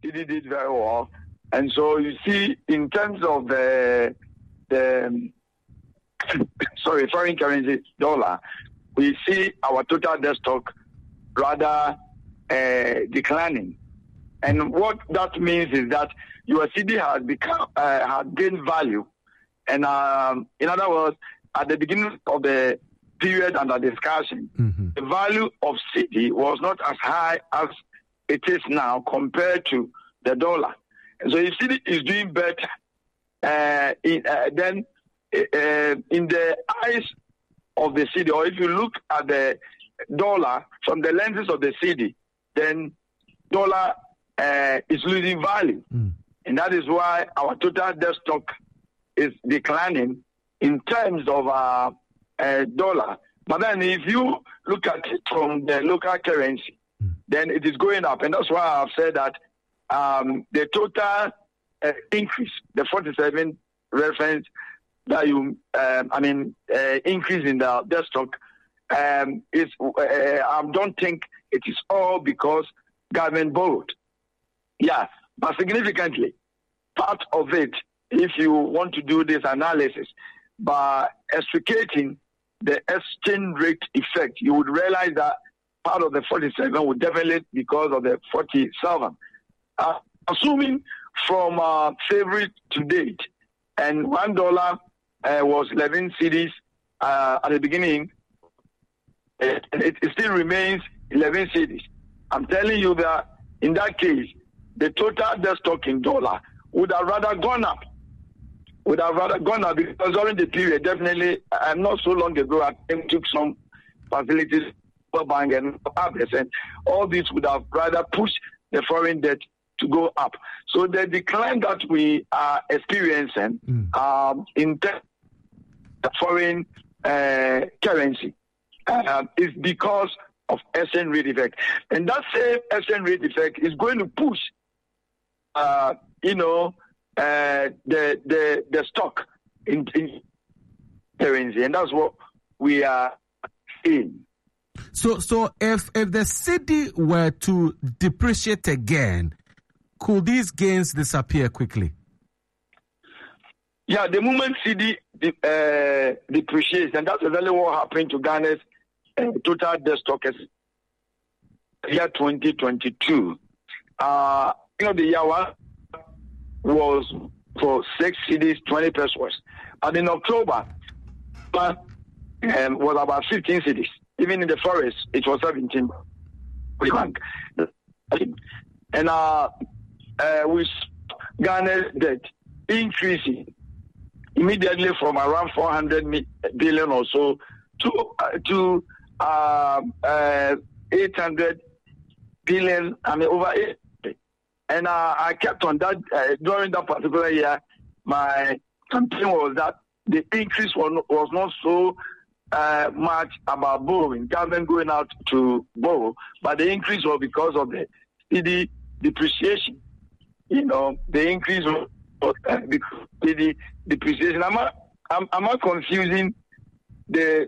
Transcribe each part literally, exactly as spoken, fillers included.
Cedi did very well. And so you see, in terms of the, the sorry, foreign currency dollar, we see our total debt stock rather uh, declining. And what that means is that your cedi has become uh, has gained value. And um, in other words, at the beginning of the period under discussion, mm-hmm. the value of cedi was not as high as it is now compared to the dollar. And so if cedi is doing better, uh, in, uh, then uh, in the eyes of the cedi, or if you look at the dollar from the lenses of the cedi, then dollar uh, is losing value. Mm. And that is why our total debt stock is declining in terms of uh, uh, dollar. But then if you look at it from the local currency, mm. then it is going up. And that's why I've said that um, the total uh, increase, the forty-seven reference that you, um, I mean, uh, increase in the debt stock, um, is, uh, I don't think it is all because government borrowed. Yeah, but significantly, part of it, if you want to do this analysis, by extricating the exchange rate effect, you would realize that part of the forty-seven would definitely because of the forty-seven. Uh, assuming from uh, February to date, and one dollar uh, was eleven cedis uh, at the beginning, it, it still remains eleven cedis. I'm telling you that in that case, the total debt stock in dollar would have rather gone up. Would have rather gone up because during the period, definitely, uh, not so long ago, I took some facilities for bank and others, and all this would have rather pushed the foreign debt to go up. So the decline that we are experiencing mm. um, in terms of foreign uh, currency uh, is because of exchange rate effect. And that same exchange rate effect is going to push, uh, you know, uh, the the the stock in, in currency, and that's what we are seeing. So, so if if the cedi were to depreciate again, could these gains disappear quickly? Yeah, the moment cedi uh, depreciates, and that's exactly what happened to Ghana's uh, total debt stock is year twenty twenty-two. Uh, you know, the year one was for six cedis, twenty pesos. And in October, um, was about fifteen cedis. Even in the forest, it was seventeen. And uh, uh, with Ghana's debt increasing immediately from around four hundred billion or so to uh, to uh, uh, eight hundred billion. I mean, over eight. And uh, I kept on that uh, during that particular year. My campaign was that the increase was, was not so uh, much about borrowing, government going out to borrow, but the increase was because of the cedi depreciation. You know, the increase was uh, because of the depreciation. Am I, am, am I confusing the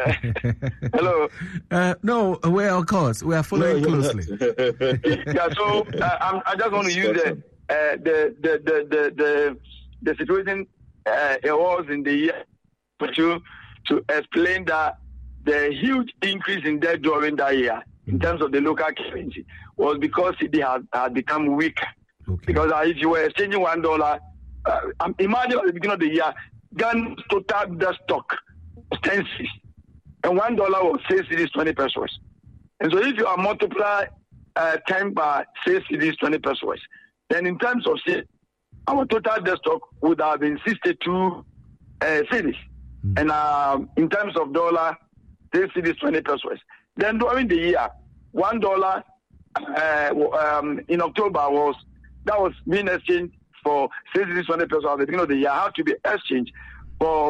uh, hello? Uh, no, well, of course, we are following no, closely. Yeah, so uh, I'm, I just want to use the uh, the, the, the the the the situation uh, it was in the year for you to explain that the huge increase in debt during that year in terms of the local currency was because it had, had become weaker. Okay. Because uh, if you were exchanging one dollar, uh, imagine at the beginning of the year, Ghana's total debt stock ten cedis, and one dollar was six cedis, twenty pesos. And so if you are multiply uh, ten by six cedis, twenty pesos, then in terms of cedis, our total debt stock would have been sixty-two uh, cedis. Mm. And um, in terms of dollar, six cedis, twenty pesos. Then during the year, one dollar uh, um, in October was that was being exchanged for six cedis, twenty pesos at the beginning of the year. Had to be exchanged for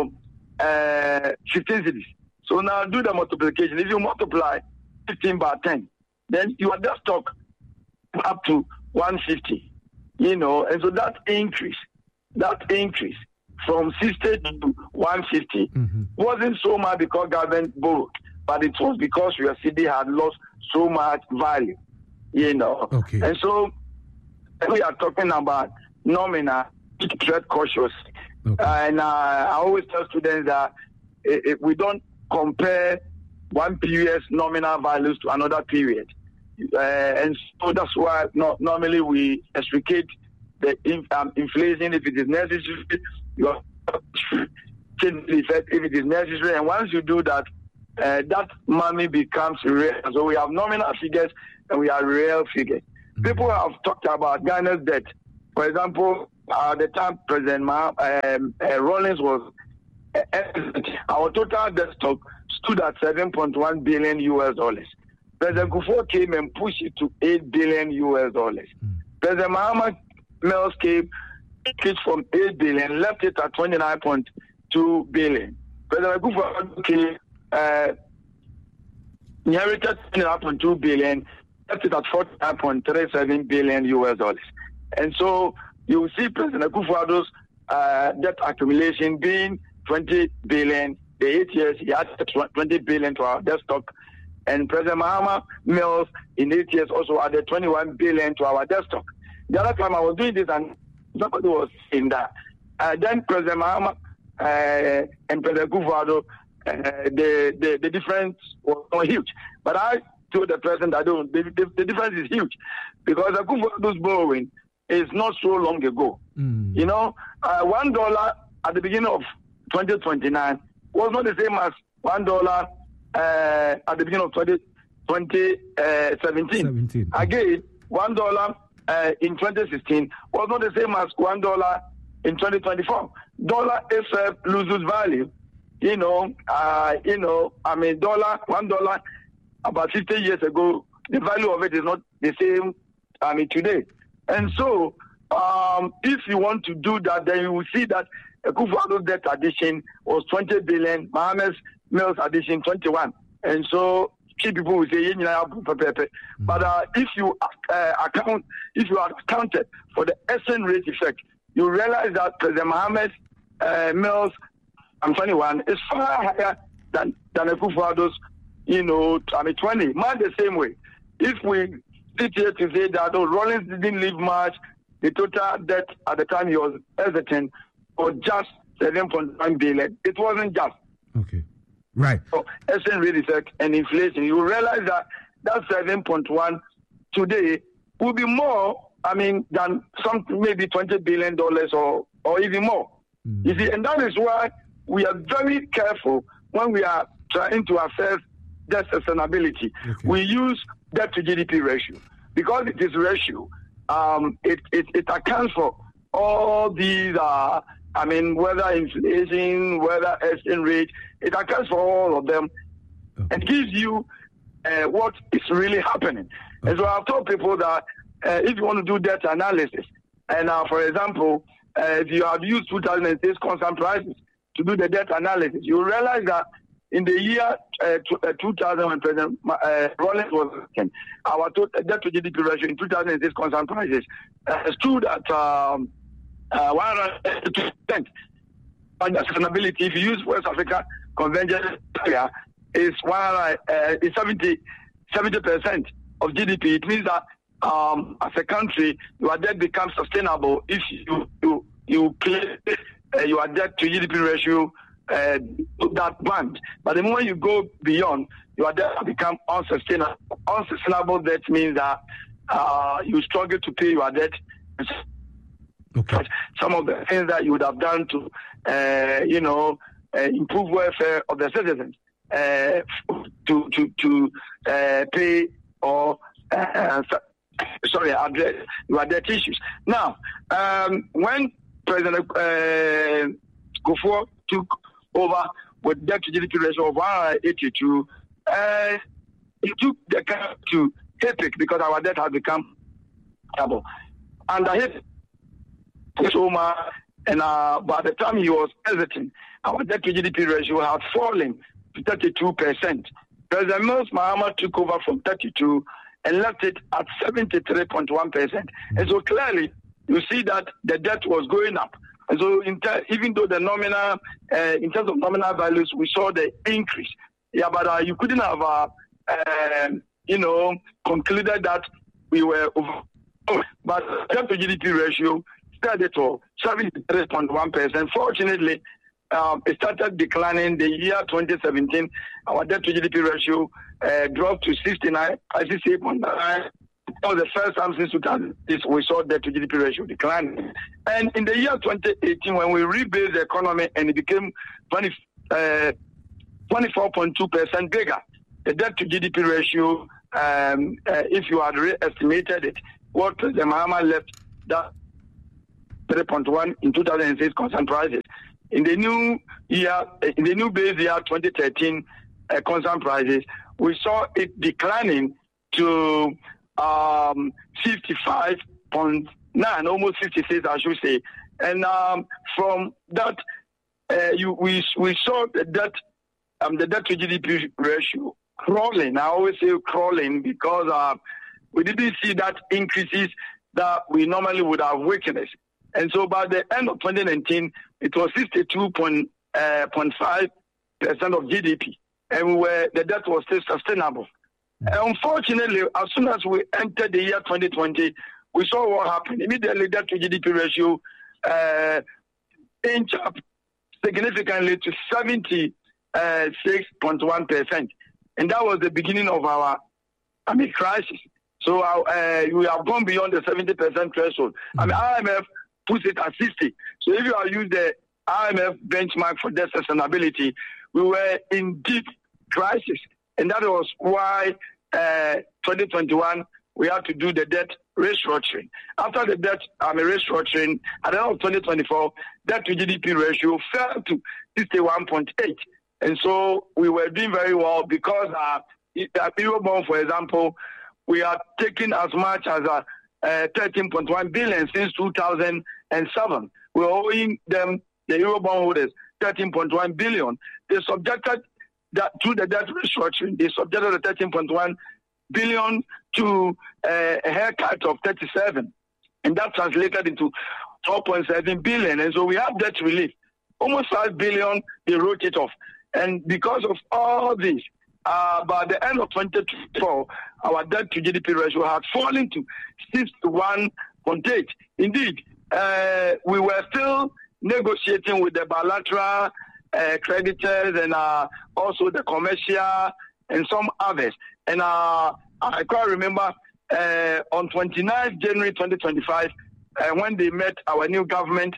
Uh, fifteen cedis. So now do the multiplication. If you multiply fifteen by ten, then you are just stock up to one hundred fifty. You know, and so that increase, that increase from sixty to one hundred fifty mm-hmm. wasn't so much because government borrowed, but it was because your cedi had lost so much value. You know, okay. And so we are talking about nominal, tread cautious. Okay. Uh, and uh, I always tell students that if we don't compare one period's nominal values to another period. Uh, and so that's why not, normally we explicate the in, um, inflation if it is necessary, you have change the effect if it is necessary. And once you do that, uh, that money becomes real. So we have nominal figures and we have real figures. Mm-hmm. People have talked about Ghana's debt. For example, uh, the time President Ma, um, uh, Rawlings was, uh, our total debt stock stood at seven point one billion U S dollars. President Kufuor came and pushed it to eight billion U S dollars. Mm. President Mahama Mills came, it from eight billion, left it at twenty-nine point two billion. President Kufuor came, uh, inherited twenty-nine point two billion, left it at forty-nine point three seven billion U S dollars. And so you will see President Kufuor's uh, debt accumulation being twenty billion. The eight years, he added twenty billion to our debt stock. And President Mahama Mills, in eight years, also added twenty-one billion to our debt stock. The other time I was doing this, and somebody was saying that. Uh, then President Mahama uh, and President Kufuor, uh, the, the the difference was not huge. But I told the president that the, the, the difference is huge because the Kufuor's borrowing is not so long ago. Mm. You know, uh, one dollar at the beginning of twenty twenty-nine was not the same as one dollar uh, at the beginning of twenty seventeen. seventeen. Again, one dollar uh, in twenty sixteen was not the same as one dollar in twenty twenty-four. Dollar itself loses value. You know, uh, you know. I mean, dollar one dollar about fifty years ago, the value of it is not the same. I mean, today, and so um, if you want to do that, then you will see that Kufuor's debt addition was twenty billion, Mahama's Mills addition twenty-one. And so people will say, but uh, if you uh, account, if you are accounted for the exchange rate effect, you realize that President Mahama's uh, Mills, I'm twenty-one, is far higher than than Kufuor's, you know, I mean twenty. Man, the same way. If we sit here to say that oh, Rawlings didn't leave much, the total debt at the time he was hesitant or just seven point one billion. It wasn't just. Okay. Right. So exchange rate effect and inflation. You realize that that seven point one today will be more, I mean, than some maybe twenty billion dollars or, or even more. Mm. You see, and that is why we are very careful when we are trying to assess debt sustainability. Okay. We use debt to G D P ratio. Because it is ratio, um, it, it, it accounts for all these uh, I mean, whether inflation, whether exchange rate, it accounts for all of them okay. and gives you uh, what is really happening. Okay. And so I've told people that uh, if you want to do debt analysis, and uh, for example, uh, if you have used two thousand six constant prices to do the debt analysis, you realize that in the year uh, two thousand, when President uh, Rawlings was working, our total debt to G D P ratio in two thousand six constant prices uh, stood at um, Uh, one hundred two percent. But the sustainability, if you use West Africa convention area, is one hundred, uh, is seventy percent of G D P. It means that um, as a country, your debt becomes sustainable if you you you clear uh, your debt to G D P ratio uh, to that band. But the moment you go beyond, your debt becomes unsustainable. Unsustainable debt means that uh, you struggle to pay your debt. Okay. Some of the things that you would have done to, uh, you know, uh, improve welfare of the citizens, uh, to to to uh, pay or uh, sorry, address your debt issues. Now, um, when President uh, Kufuor took over with debt to G D P ratio of one hundred eighty-two, uh, he took the cap to HIPC because our debt had become double. Under HIPC, and uh, by the time he was hesitant, our debt to G D P ratio had fallen to thirty-two percent. President Mills Mahama took over from thirty-two and left it at seventy-three point one percent. Mm-hmm. And so clearly, you see that the debt was going up. And so in ter- even though the nominal, uh, in terms of nominal values, we saw the increase. Yeah, but uh, you couldn't have, uh, uh, you know, concluded that we were over. but debt to G D P ratio started to seventy-three point one percent. Fortunately, um, it started declining the year twenty seventeen. Our debt to G D P ratio uh, dropped to sixty-nine, sixty-eight point nine. That was the first time since two thousand we saw debt to G D P ratio declining. And in the year twenty eighteen, when we rebuilt the economy and it became twenty, uh, twenty-four point two percent bigger, the debt to G D P ratio, um, uh, if you had re-estimated it, what the Mahama left, that three point one in two thousand six constant prices. In the new year, in the new base year twenty thirteen uh, constant prices, we saw it declining to um, fifty-five point nine, almost fifty-six, I should say. And um, from that, uh, you, we we saw the debt, um, the debt to G D P ratio crawling. I always say crawling because uh, we didn't see that increases that we normally would have witnessed. And so by the end of twenty nineteen, it was sixty-two point five percent of G D P, and we were, the debt was still sustainable. And unfortunately, as soon as we entered the year twenty twenty, we saw what happened. Immediately, debt to G D P ratio uh, inched up significantly to seventy-six point one percent. And that was the beginning of our I mean, crisis. So uh, we have gone beyond the seventy percent threshold. Mm-hmm. I mean, I M F puts it at sixty. So if you are use the I M F benchmark for debt sustainability, we were in deep crisis. And that was why uh, twenty twenty-one, we had to do the debt restructuring. After the debt I mean, restructuring, at the end of twenty twenty-four, debt to G D P ratio fell to sixty-one point eight. And so we were doing very well because uh, the Eurobond, for example, we are taking as much as uh, uh, thirteen point one billion since two thousand seven. We're owing them, the Eurobond holders, thirteen point one billion. They subjected that to the debt restructuring. They subjected the thirteen point one billion to uh, a haircut of thirty-seven, and that translated into twelve point seven billion. And so we have debt relief, almost five billion. They wrote it off, and because of all this, uh, by the end of twenty twenty-four, our debt to G D P ratio had fallen to sixty-one point eight. Indeed, uh, we were still negotiating with the bilateral Uh, creditors and uh, also the commercial and some others. And uh, I quite remember uh, on twenty-ninth of January twenty twenty-five, uh, when they met our new government,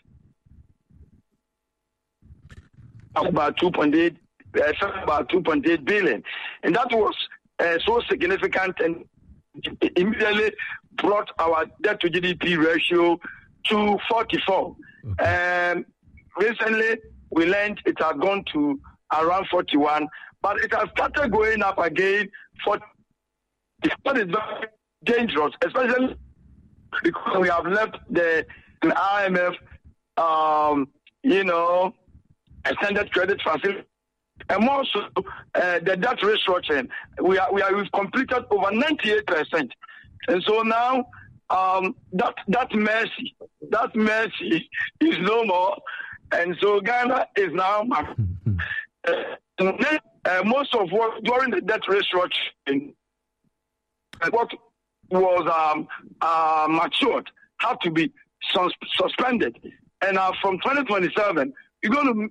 about two point eight, uh, about two point eight billion, and that was uh, so significant and immediately brought our debt to G D P ratio to forty-four. Okay. Um, recently, we learned it had gone to around forty-one, but it has started going up again. For it's very dangerous, especially because we have left the, the I M F, um, you know, extended credit facility, and more so uh, the debt restructuring. We are we are we've completed over ninety-eight percent, and so now um, that that mercy, that mercy is no more. And so Ghana is now uh, uh, most of what during the debt restructuring, what was um, uh, matured had to be sus- suspended. And uh, from twenty twenty-seven, you're going to.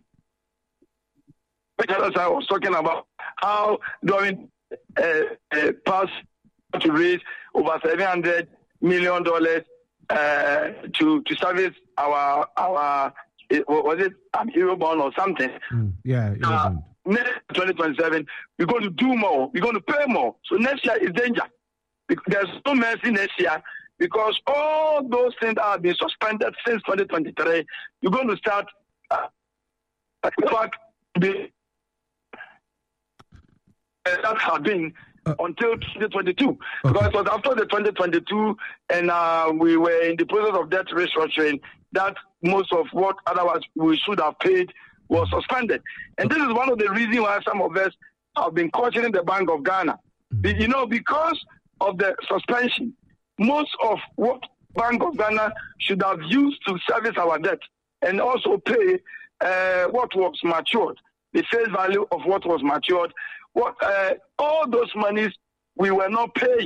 As I was talking about how during uh, uh, past to raise over seven hundred million dollars uh, to to service our our. It, was it an Eurobond or something? Mm, yeah, uh, next twenty twenty-seven, we're going to do more. We're going to pay more. So next year is danger. Because there's no mercy next year because all those things that have been suspended since twenty twenty-three, you're going to start uh, back the uh, that had been uh, until twenty twenty-two. Okay. Because it was after the twenty twenty-two and uh, we were in the process of debt restructuring that most of what otherwise we should have paid was suspended. And this is one of the reasons why some of us have been cautioning the Bank of Ghana. Mm-hmm. You know, because of the suspension, most of what Bank of Ghana should have used to service our debt and also pay uh, what was matured, the face value of what was matured, what uh, all those monies we were not paying.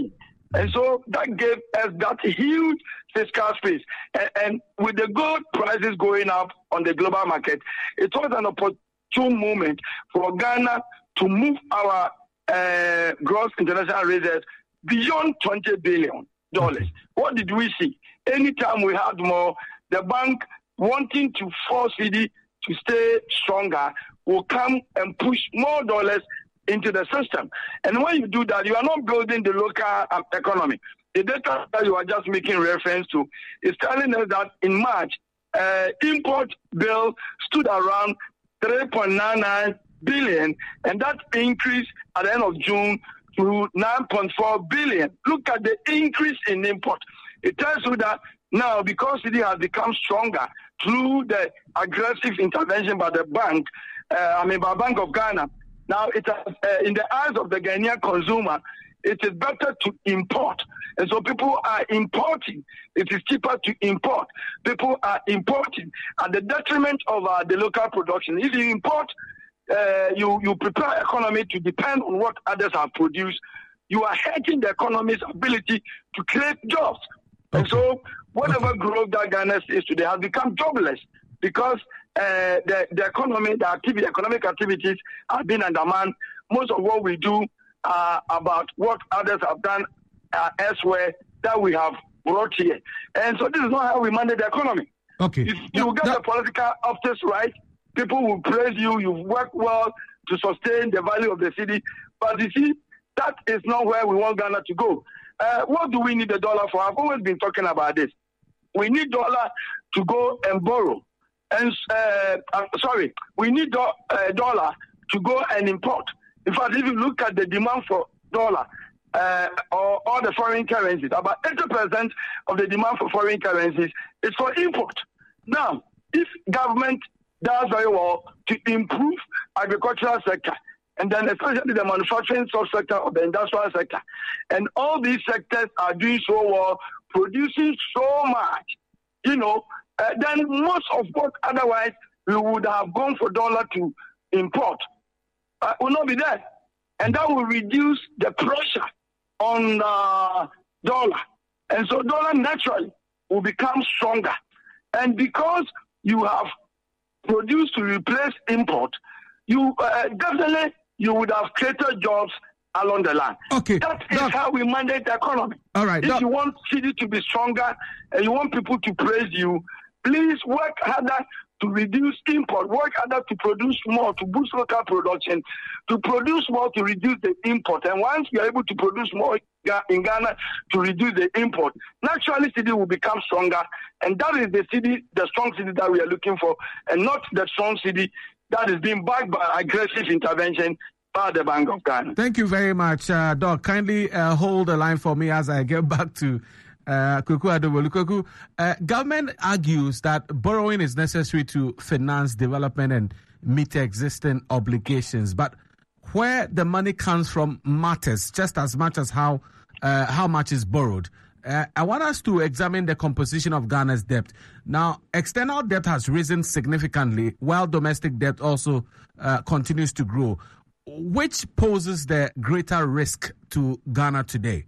And so that gave us that huge fiscal space. And, and with the gold prices going up on the global market, it was an opportune moment for Ghana to move our uh, gross international reserves beyond twenty billion dollars. Okay. What did we see? Anytime we had more, the bank wanting to force C D to stay stronger will come and push more dollars into the system. And when you do that, you are not building the local um, economy. The data that you are just making reference to is telling us that in March, uh, import bill stood around three point nine nine billion, and that increased at the end of June to nine point four billion. Look at the increase in import. It tells you that now, because C D has become stronger through the aggressive intervention by the bank, uh, I mean by Bank of Ghana, now it has, uh, in the eyes of the Ghanaian consumer, it is better to import. And so people are importing. It is cheaper to import. People are importing at the detriment of uh, the local production. If you import, uh, you, you prepare economy to depend on what others have produced. You are hurting the economy's ability to create jobs. Okay. And so whatever okay. growth that Ghana is today has become jobless because uh, the, the economy, the activity, economic activities have been undermined. Most of what we do uh, about what others have done uh, elsewhere that we have brought here. And so this is not how we manage the economy. Okay. If you yeah, get that... the political optics right, people will praise you, you've worked well to sustain the value of the city. But you see, that is not where we want Ghana to go. Uh, what do we need the dollar for? I've always been talking about this. We need dollar to go and borrow. And uh, uh, sorry, we need do- uh, dollar to go and import. In fact, if you look at the demand for dollar uh, or all the foreign currencies, about eighty percent of the demand for foreign currencies is for import. Now, if government does very well to improve agricultural sector, and then especially the manufacturing subsector of the industrial sector, and all these sectors are doing so well, producing so much, you know, uh, then most of what otherwise we would have gone for dollar to import uh, will not be there. And that will reduce the pressure on uh, dollar. And so dollar naturally will become stronger. And because you have produced to replace import, you uh, definitely you would have created jobs along the line. Okay. That is Doc. how we manage the economy. All right. If Doc. you want city to be stronger and you want people to praise you, please work harder to reduce import, work harder to produce more, to boost local production, to produce more, to reduce the import. And once we are able to produce more in Ghana to reduce the import, naturally city will become stronger. And that is the city, the strong city that we are looking for, and not the strong city that is being backed by aggressive intervention by the Bank of Ghana. Thank you very much, uh, Doc. Kindly uh, hold the line for me as I get back to uh, Kwaku Adewale. Kwaku, uh, government argues that borrowing is necessary to finance development and meet existing obligations, but where the money comes from matters just as much as how uh, how much is borrowed. Uh, I want us to examine the composition of Ghana's debt. Now, external debt has risen significantly, while domestic debt also uh, continues to grow. Which poses the greater risk to Ghana today?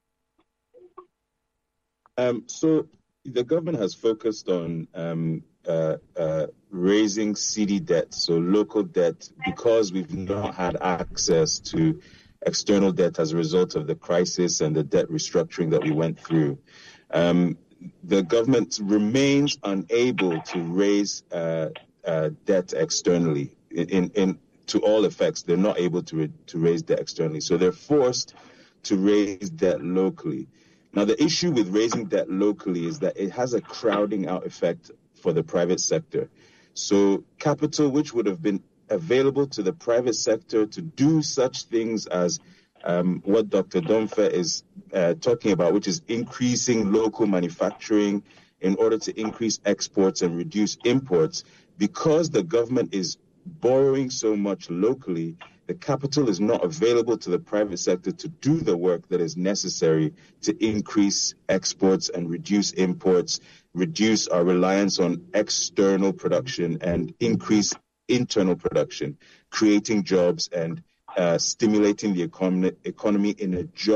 Um, so the government has focused on um, uh, uh, raising C D debt, so local debt, because we've not had access to external debt as a result of the crisis and the debt restructuring that we went through. Um, the government remains unable to raise uh, uh, debt externally. In, in to all effects, they're not able to re- to raise debt externally, so they're forced to raise debt locally. Now, the issue with raising debt locally is that it has a crowding out effect for the private sector. So capital, which would have been available to the private sector to do such things as um, what Doctor Domfe is uh, talking about, which is increasing local manufacturing in order to increase exports and reduce imports, because the government is borrowing so much locally, the capital is not available to the private sector to do the work that is necessary to increase exports and reduce imports, reduce our reliance on external production, and increase internal production, creating jobs and uh, stimulating the economy, economy in a job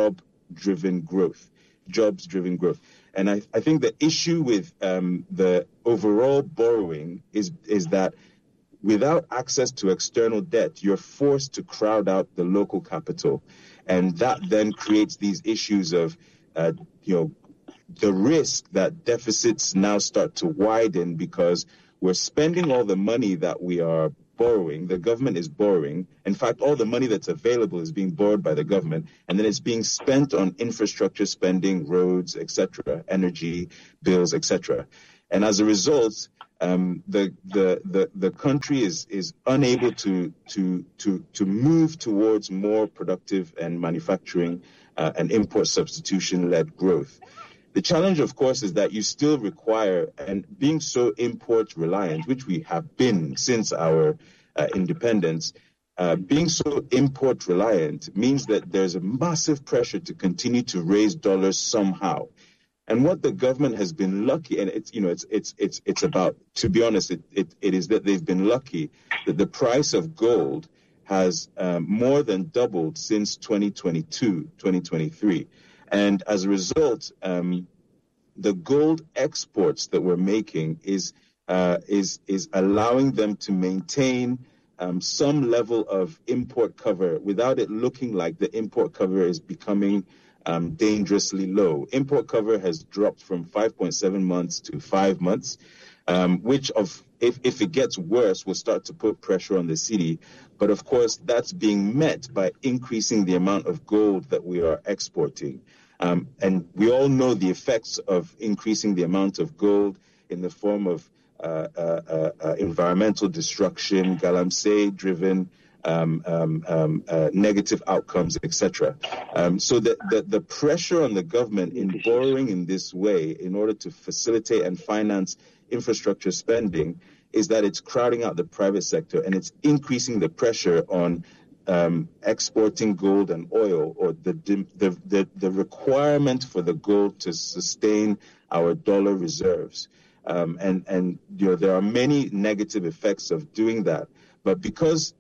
job-driven growth, jobs-driven growth. And I, I think the issue with um, the overall borrowing is is that without access to external debt, you're forced to crowd out the local capital. And that then creates these issues of, uh, you know, the risk that deficits now start to widen because we're spending all the money that we are borrowing. The government is borrowing. In fact, all the money that's available is being borrowed by the government, and then it's being spent on infrastructure spending, roads, et cetera, energy bills, et cetera. And as a result, um, the, the the the country is is unable to to to to move towards more productive and manufacturing uh, and import substitution-led growth. The challenge, of course, is that you still require, and being so import reliant, which we have been since our uh, independence, uh, being so import reliant means that there's a massive pressure to continue to raise dollars somehow. And what the government has been lucky, and it's, you know, it's, it's, it's, it's about, to be honest, it, it, it is that they've been lucky that the price of gold has um, more than doubled since twenty twenty-two, twenty twenty-three. And as a result, um, the gold exports that we're making is uh, is is allowing them to maintain um, some level of import cover without it looking like the import cover is becoming um, dangerously low. Import cover has dropped from five point seven months to five months, um, which of if if it gets worse will start to put pressure on the city. But of course, that's being met by increasing the amount of gold that we are exporting. Um, and we all know the effects of increasing the amount of gold in the form of uh, uh, uh, environmental destruction, galamsey-driven um, um, um, uh, negative outcomes, et cetera. Um, so the, the, the pressure on the government in borrowing in this way in order to facilitate and finance infrastructure spending is that it's crowding out the private sector and it's increasing the pressure on Um, exporting gold and oil, or the, the the the requirement for the gold to sustain our dollar reserves, um, and and you know there are many negative effects of doing that. But because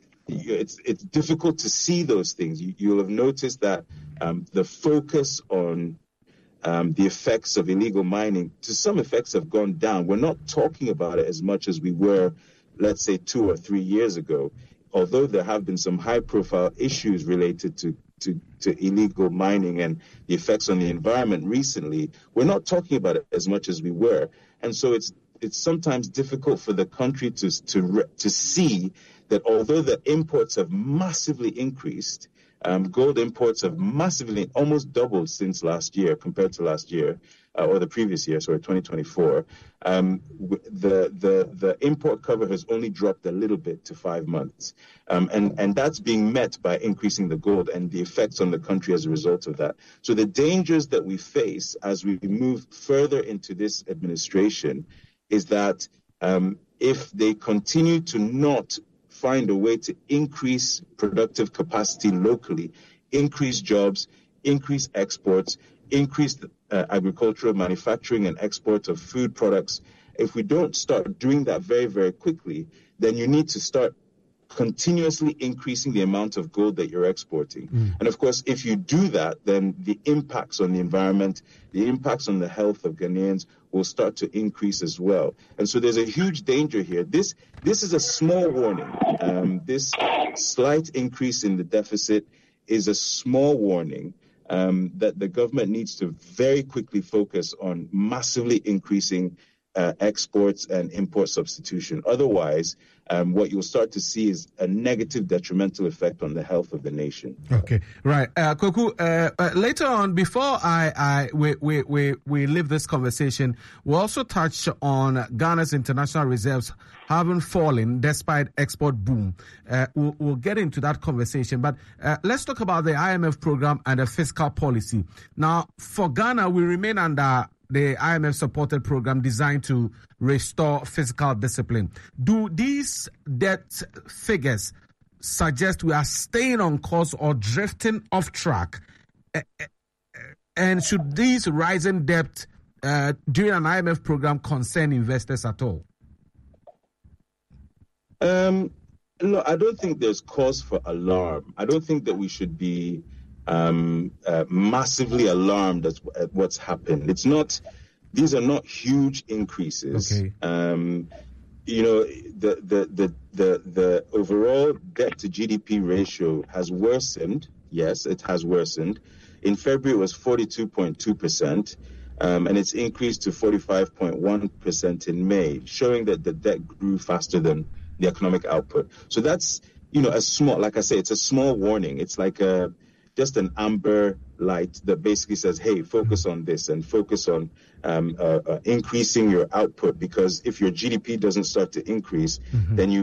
it's it's difficult to see those things, you, you'll have noticed that um, the focus on um, the effects of illegal mining, to some effects, have gone down. We're not talking about it as much as we were, let's say, two or three years ago. Although there have been some high-profile issues related to, to, to illegal mining and the effects on the environment recently, we're not talking about it as much as we were. And so it's it's sometimes difficult for the country to to to see that although the imports have massively increased, um, gold imports have massively, almost doubled since last year compared to last year, uh, or the previous year, sorry, twenty twenty-four. Um, the the the import cover has only dropped a little bit to five months, um, and and that's being met by increasing the gold and the effects on the country as a result of that. So the dangers that we face as we move further into this administration is that um, if they continue to not find a way to increase productive capacity locally, increase jobs, increase exports, increase the, uh, agricultural manufacturing and export of food products. If we don't start doing that very, very quickly, then you need to start continuously increasing the amount of gold that you're exporting. Mm. And of course, if you do that, then the impacts on the environment, the impacts on the health of Ghanaians will start to increase as well. And so there's a huge danger here. This this is a small warning. Um, this slight increase in the deficit is a small warning um, that the government needs to very quickly focus on massively increasing uh, exports and import substitution. Otherwise, Um, what you'll start to see is a negative detrimental effect on the health of the nation. Okay, right. Uh, Kwaku, uh, uh, later on, before I, I we, we, we, we leave this conversation, we'll also touch on Ghana's international reserves having fallen despite export boom. Uh, we'll, we'll get into that conversation, but uh, let's talk about the I M F program and the fiscal policy. Now, for Ghana, we remain under the I M F-supported program designed to restore fiscal discipline. Do these debt figures suggest we are staying on course or drifting off track? And should these rising debt uh, during an I M F program concern investors at all? Um, no, I don't think there's cause for alarm. I don't think that we should be um, uh, massively alarmed at, at what's happened. It's not; these are not huge increases. Okay. Um, you know, the, the the the the overall debt to G D P ratio has worsened. Yes, it has worsened. In February, it was forty-two point two percent. Um, and it's increased to forty-five point one percent in May, showing that the debt grew faster than the economic output. So that's, you know, a small, like I say, it's a small warning. It's like a, just an amber light that basically says, hey, focus on this and focus on um, uh, uh, increasing your output, because if your G D P doesn't start to increase, mm-hmm. then you